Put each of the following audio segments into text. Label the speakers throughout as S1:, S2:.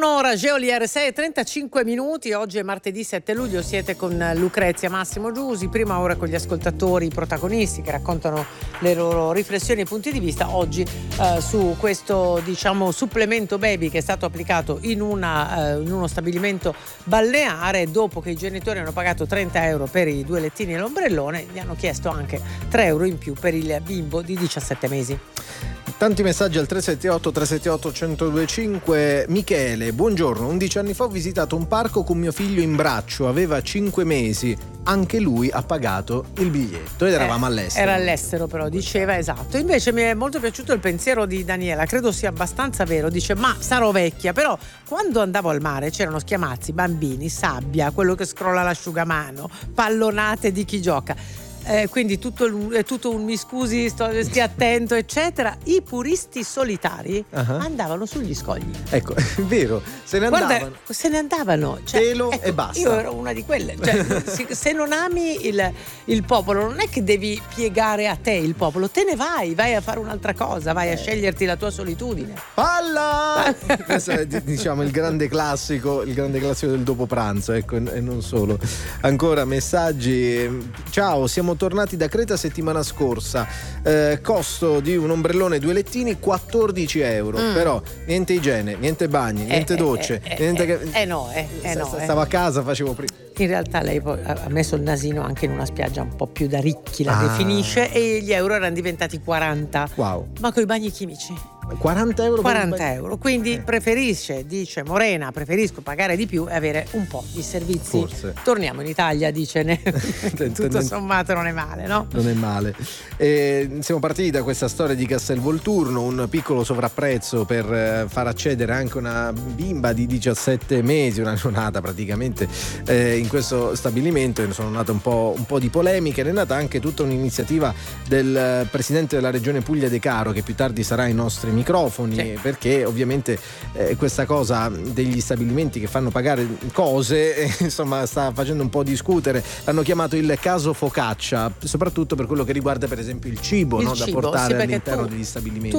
S1: Buongiorno, Geolier 6:35. Oggi è martedì 7 luglio, siete con Lucrezia, Massimo Giusi. Prima ora con gli ascoltatori, i protagonisti che raccontano le loro riflessioni e punti di vista. Oggi su questo, diciamo, supplemento baby che è stato applicato in uno stabilimento balneare. Dopo che i genitori hanno pagato 30 euro per i 2 lettini e l'ombrellone, gli hanno chiesto anche 3 euro in più per il bimbo di 17 mesi.
S2: Tanti messaggi al 378-378-1025. Michele, buongiorno, 11 anni fa ho visitato un parco con mio figlio in braccio, aveva 5 mesi, anche lui ha pagato il biglietto ed eravamo all'estero.
S1: Era all'estero però, diceva, esatto. Invece mi è molto piaciuto il pensiero di Daniela, credo sia abbastanza vero, dice ma sarò vecchia, però quando andavo al mare c'erano schiamazzi, bambini, sabbia, quello che scrolla l'asciugamano, pallonate di chi gioca. Quindi tutto un mi scusi, stia attento, eccetera. I puristi solitari andavano sugli scogli.
S2: Ecco, è vero, se ne andavano.
S1: Guarda, se ne andavano.
S2: Telo e basta.
S1: Io ero una di quelle. Cioè, se non ami il popolo, non è che devi piegare a te il popolo, te ne vai a fare un'altra cosa, vai a sceglierti la tua solitudine.
S2: Palla! Questo è, diciamo, il grande classico del dopo pranzo, ecco, e non solo. Ancora messaggi. Ciao, siamo tornati da Creta settimana scorsa, costo di un ombrellone 2 lettini 14 euro, però niente igiene, niente bagni, niente docce, stavo a casa, facevo prima.
S1: In realtà lei poi ha messo il nasino anche in una spiaggia un po' più da ricchi, la definisce, e gli euro erano diventati 40.
S2: Wow.
S1: Ma con i bagni chimici
S2: 40 euro?
S1: 40 euro, quindi dice Morena, preferisco pagare di più e avere un po' di servizi.
S2: Forse.
S1: Torniamo in Italia, dice, tutto sommato non è male, no?
S2: Non è male. Siamo partiti da questa storia di Castelvolturno, un piccolo sovrapprezzo per far accedere anche una bimba di 17 mesi, una neonata praticamente, in questo stabilimento. Ne sono nate un po' di polemiche, è nata anche tutta un'iniziativa del presidente della regione Puglia De Caro, che più tardi sarà ai nostri microfoni, sì. Perché ovviamente questa cosa degli stabilimenti che fanno pagare cose insomma sta facendo un po' discutere. L'hanno chiamato il caso focaccia, soprattutto per quello che riguarda per esempio il cibo, no? Da portare all'interno degli stabilimenti.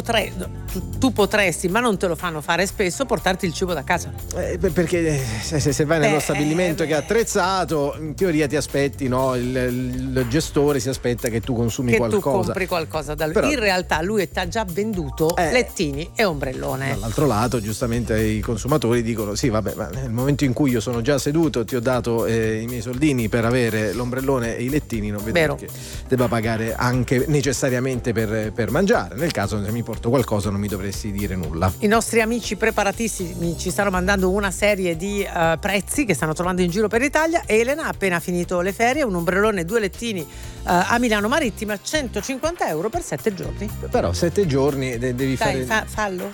S1: Tu potresti, ma non te lo fanno fare spesso, portarti il cibo da casa,
S2: perché se vai nello stabilimento che è attrezzato, in teoria ti aspetti, no? Il gestore si aspetta che tu consumi qualcosa,
S1: tu compri qualcosa da lui. Però in realtà lui ti ha già venduto lettini e ombrellone.
S2: Dall'altro lato giustamente i consumatori dicono sì vabbè, ma nel momento in cui io sono già seduto, ti ho dato i miei soldini per avere l'ombrellone e i lettini, non vedo che debba pagare anche necessariamente per mangiare. Nel caso se mi porto qualcosa non mi dovresti dire nulla.
S1: I nostri amici preparatissimi ci stanno mandando una serie di prezzi che stanno trovando in giro per l'Italia. Elena ha appena finito le ferie, un ombrellone e 2 lettini a Milano Marittima, 150 euro per 7 giorni.
S2: Però 7 giorni devi fare.
S1: Fallo,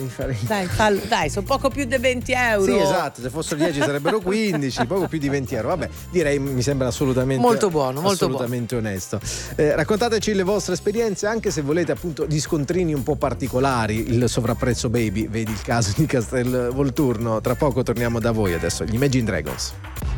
S1: dai, sono poco più di 20 euro.
S2: Sì, esatto, se fossero 10 sarebbero 15, poco più di 20 euro. Vabbè, direi, mi sembra assolutamente
S1: molto buono,
S2: assolutamente onesto. Raccontateci le vostre esperienze, anche se volete appunto di scontrini un po' particolari. Il sovrapprezzo baby, vedi il caso di Castelvolturno. Tra poco torniamo da voi, adesso gli Imagine Dragons.